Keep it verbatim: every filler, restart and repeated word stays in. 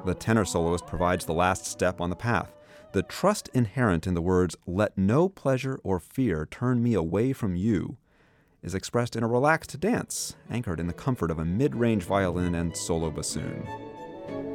The tenor soloist provides the last step on the path. The trust inherent in the words, "Let no pleasure or fear turn me away from you," is expressed in a relaxed dance, anchored in the comfort of a mid-range violin and solo bassoon.